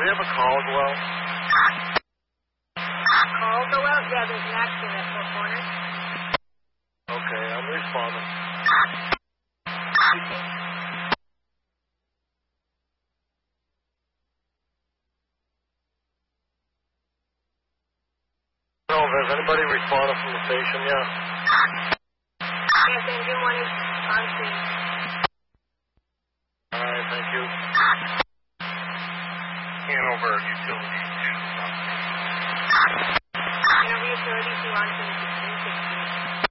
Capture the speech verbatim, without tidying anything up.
we have a Caldwell? Caldwell? Yeah, there's an accident at Four Corners. Okay, I'm responding. No, has anybody responded from the station yet? Yes, engine one is on scene. Alright, thank you. Hanover Utility two. Hanover Utility two on scene, sixteen sixteen.